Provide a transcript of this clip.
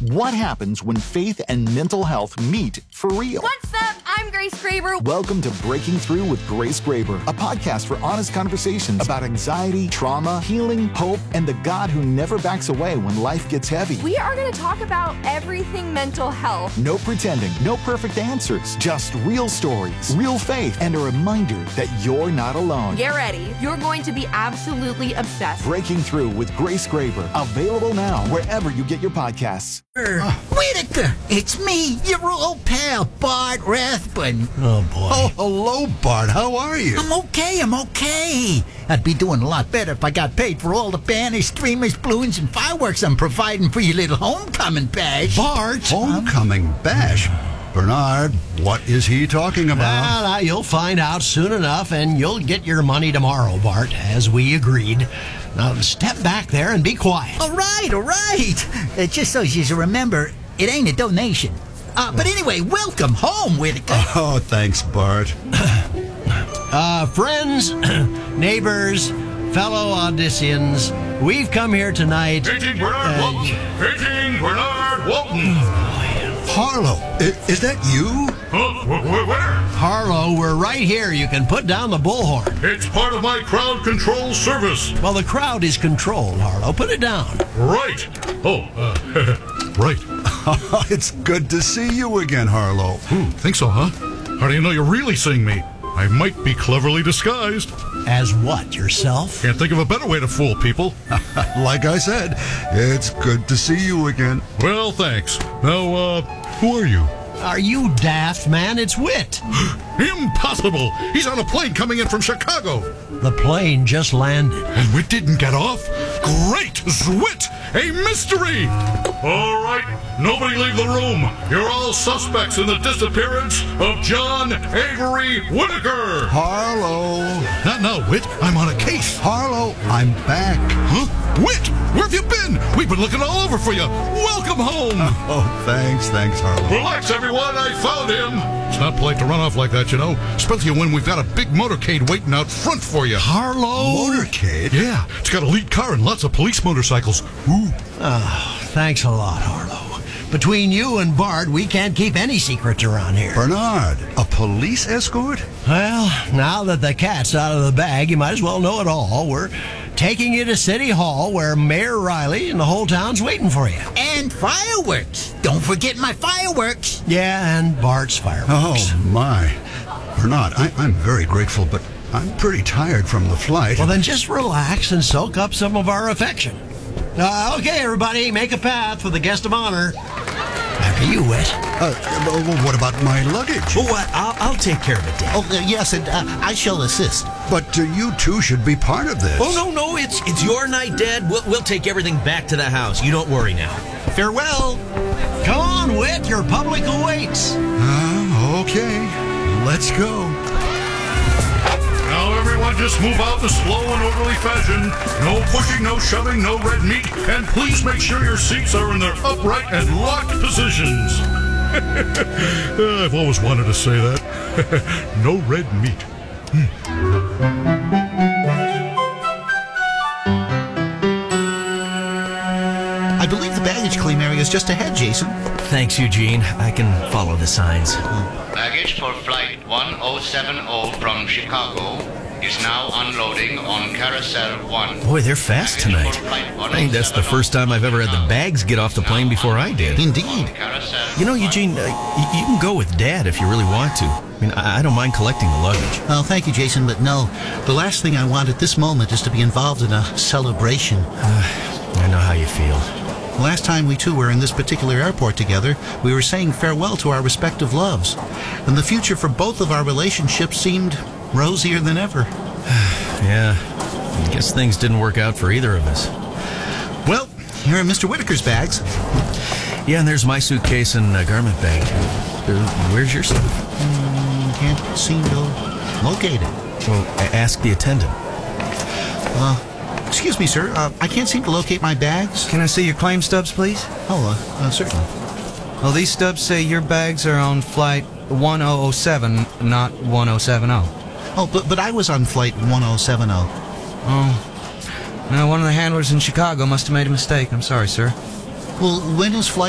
What happens when faith and mental health meet for real? What's up? I'm Grace Graber. Welcome to Breaking Through with Grace Graber, a podcast for honest conversations about anxiety, trauma, healing, hope, and the God who never backs away when life gets heavy. We are going to talk about everything mental health. No pretending, no perfect answers, just real stories, real faith, and a reminder that you're not alone. Get ready. You're going to be absolutely obsessed. Breaking Through with Grace Graber, available now wherever you get your podcasts. Whitaker, it's me, your old pal, Bart Rathbun. Oh, boy. Oh, hello, Bart. How are you? I'm okay. I'd be doing a lot better if I got paid for all the banners, streamers, balloons, and fireworks I'm providing for your little homecoming bash. Bart! Homecoming bash? Bernard, what is he talking about? Well, you'll find out soon enough, and you'll get your money tomorrow, Bart, as we agreed. Now, step back there and be quiet. All right. Just so you remember, it ain't a donation. But anyway, welcome home, Whitaker. Oh, thanks, Bart. Friends, neighbors, fellow auditions, we've come here tonight... Painting Bernard Walton! Painting Bernard Walton! Harlow, is that you? Where? Harlow, we're right here. You can put down the bullhorn. It's part of my crowd control service. Well, the crowd is controlled, Harlow. Put it down. Right. Right. It's good to see you again, Harlow. Think so, huh? How do you know you're really seeing me? I might be cleverly disguised. As what, yourself? Can't think of a better way to fool people. Like I said, it's good to see you again. Well, thanks. Now, who are you? Are you daft, man? It's Whit. Impossible! He's on a plane coming in from Chicago. The plane just landed. And Whit didn't get off? Great! Zwit! A mystery! All right, nobody leave the room. You're all suspects in the disappearance of John Avery Whitaker. Harlow. Not now, Whit. I'm on a case. Harlow, I'm back. Huh? Whit, where have you been? We've been looking all over for you. Welcome home. Oh, thanks, Harlow. Relax, everyone. I found him. It's not polite to run off like that, you know. Especially when we've got a big motorcade waiting out front for you. Harlow? Motorcade? Yeah, it's got a lead car and lots of police motorcycles. Ooh. Oh, thanks a lot, Harlow. Between you and Bart, we can't keep any secrets around here. Bernard, a police escort? Well, now that the cat's out of the bag, you might as well know it all. We're taking you to City Hall, where Mayor Riley and the whole town's waiting for you. And fireworks. Don't forget my fireworks. Yeah, and Bart's fireworks. Oh, my. Bernard, I'm very grateful, but I'm pretty tired from the flight. Well, then just relax and soak up some of our affection. Okay, everybody, make a path for the guest of honor. After you, Whit. What about my luggage? I'll take care of it, Dad. Yes, and I shall assist. But you two should be part of this. Oh, no, it's your night, Dad. We'll take everything back to the house. You don't worry now. Farewell. Come on, Whit, your public awaits. Okay. Let's go. Now everyone just move out in a slow and orderly fashion. No pushing, no shoving, no red meat. And please make sure your seats are in their upright and locked positions. I've always wanted to say that. No red meat. I believe the baggage claim area is just ahead, Jason. Thanks, Eugene. I can follow the signs. Baggage for flight 1070 from Chicago is now unloading on Carousel 1. Boy, they're fast tonight. I think that's the first time I've ever had the bags get off the plane before I did. Indeed. You know, Eugene, you can go with Dad if you really want to. I mean, I don't mind collecting the luggage. Well, thank you, Jason, but no. The last thing I want at this moment is to be involved in a celebration. I know how you feel. Last time we two were in this particular airport together, we were saying farewell to our respective loves. And the future for both of our relationships seemed rosier than ever. Yeah, I guess things didn't work out for either of us. Well, here are Mr. Whitaker's bags. Yeah, and there's my suitcase and garment bag. Where's your stuff? Can't seem to locate it. Well, ask the attendant. Excuse me, sir. I can't seem to locate my bags. Can I see your claim stubs, please? Certainly. Well, these stubs say your bags are on flight 1007, not 1070. Oh, but I was on flight 1070. Oh. No, one of the handlers in Chicago must have made a mistake. I'm sorry, sir. Well, when is flight